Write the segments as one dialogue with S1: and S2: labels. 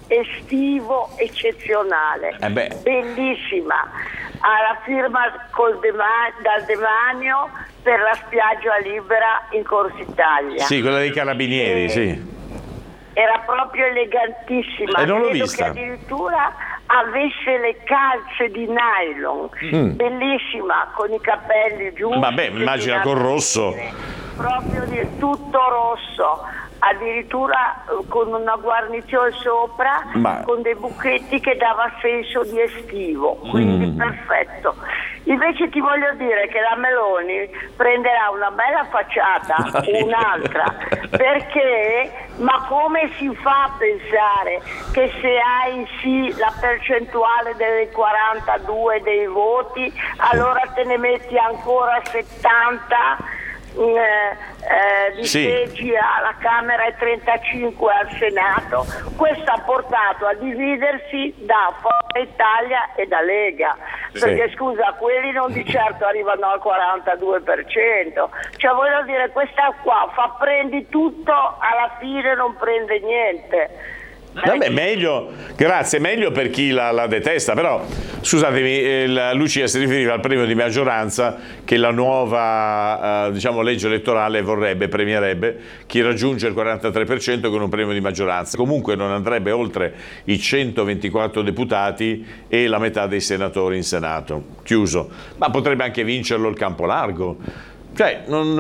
S1: estivo eccezionale, bellissima, ha la firma dal demanio per la spiaggia libera in Corso Italia.
S2: Sì, quella dei carabinieri, sì.
S1: Era proprio elegantissima,
S2: non l'ho
S1: credo
S2: vista.
S1: che addirittura avesse le calze di nylon, bellissima, con i capelli giusti.
S2: Vabbè, immagina con rosso.
S1: Proprio di tutto rosso, addirittura con una guarnizione sopra, con dei buchetti che dava senso di estivo, quindi perfetto. Invece ti voglio dire che la Meloni prenderà una bella facciata, un'altra, perché ma come si fa a pensare che se hai sì la percentuale delle 42 dei voti, allora te ne metti ancora 70 di seggi alla Camera e 35 al Senato? Questo ha portato a dividersi da Forza Italia e da Lega, perché scusa, quelli non di certo arrivano al 42%, cioè voglio dire, questa qua fa prendi tutto, alla fine non prende niente.
S2: Vabbè, meglio, grazie, meglio per chi la detesta, però scusatemi, Lucia si riferiva al premio di maggioranza che la nuova legge elettorale premierebbe chi raggiunge il 43% con un premio di maggioranza. Comunque non andrebbe oltre i 124 deputati e la metà dei senatori in Senato, chiuso. Ma potrebbe anche vincerlo il Campolargo. Cioè,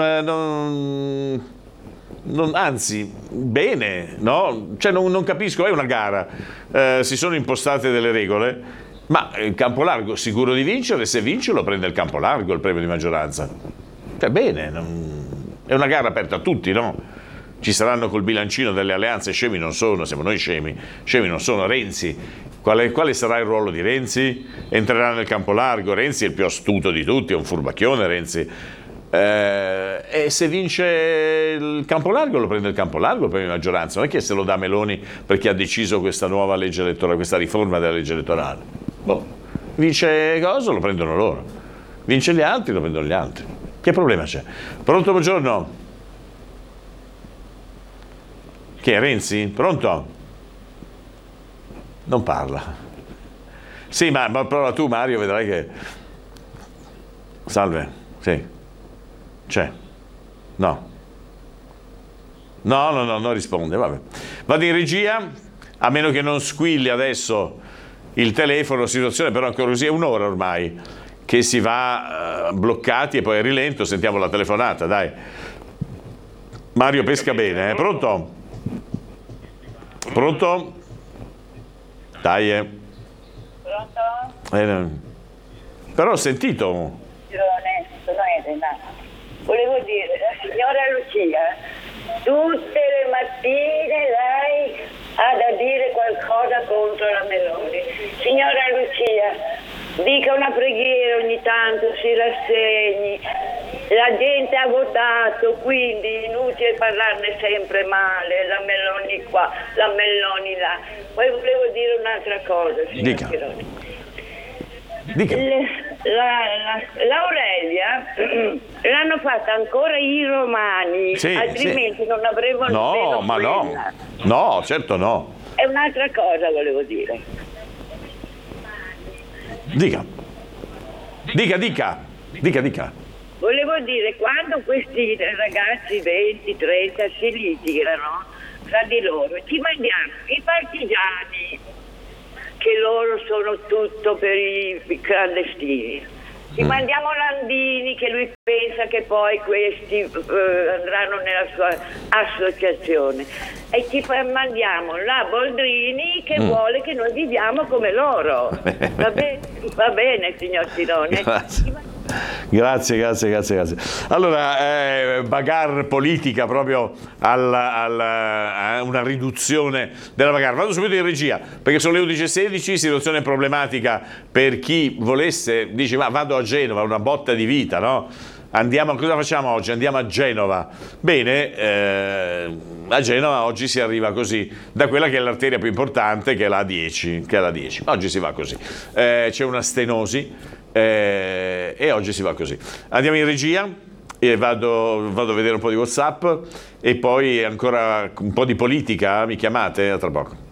S2: anzi, bene, no? Cioè non capisco, è una gara, si sono impostate delle regole, ma il Campolargo sicuro di vincere, se vince lo prende il Campolargo il premio di maggioranza. Cioè bene, è una gara aperta a tutti, no? Ci saranno col bilancino delle alleanze, scemi non sono, siamo noi scemi non sono. Renzi, quale sarà il ruolo di Renzi? Entrerà nel Campolargo, Renzi è il più astuto di tutti, è un furbacchione Renzi. E se vince il Campolargo lo prende il Campolargo il premio di maggioranza, non è che se lo dà Meloni perché ha deciso questa nuova legge elettorale, questa riforma della legge elettorale. Vince cosa? Lo prendono loro, vince gli altri, lo prendono gli altri. Che problema c'è? Pronto, buongiorno? Che è Renzi? Pronto? Non parla. Sì, ma prova tu Mario, vedrai che... Salve, sì. C'è? No, non risponde, vabbè. Vado in regia, a meno che non squilli adesso il telefono, situazione però ancora così, è un'ora ormai che si va bloccati e poi a rilento, sentiamo la telefonata, dai. Mario pesca bene, pronto? Pronto? Dai,
S3: Pronto?
S2: Però ho sentito.
S3: Sono Elena. Volevo dire, la signora Lucia, tutte le mattine lei ha da dire qualcosa contro la Meloni. Signora Lucia, dica una preghiera ogni tanto, si rassegni. La gente ha votato, quindi inutile parlarne sempre male, la Meloni qua, la Meloni là. Poi volevo dire un'altra cosa, signora Tironi. L'Aurelia l'hanno fatta ancora i romani, altrimenti non avremmo
S2: No, certo no.
S3: E un'altra cosa volevo dire.
S2: Dica.
S3: Volevo dire, quando questi ragazzi 20, 30 si litigano tra di loro, ci mandiamo i partigiani, che loro sono tutto per i clandestini. Ci mandiamo Landini, che lui pensa che poi questi andranno nella sua associazione. E ci mandiamo la Boldrini, che vuole che noi viviamo come loro. Va bene, signor Tirone.
S2: Grazie. Allora, bagarre politica proprio a una riduzione della bagarre. Vado subito in regia, perché sono le 11:16, situazione problematica per chi volesse, dice ma vado a Genova, una botta di vita, no? Cosa facciamo oggi? Andiamo a Genova. Bene, a Genova oggi si arriva così, da quella che è l'arteria più importante, che è la A10. Oggi si va così. C'è una stenosi. E oggi si va così. Andiamo in regia e vado a vedere un po' di WhatsApp e poi ancora un po' di politica. Mi chiamate? A tra poco.